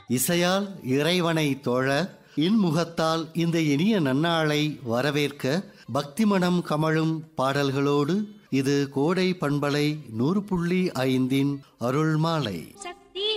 இசையால் இறைவனை தோழ, இன்முகத்தால் இந்த இனிய நன்னாளை வரவேற்க பக்திமணம் கமழும் பாடல்களோடு இது கோடை பண்பலை 100.5 அருள்மாலை.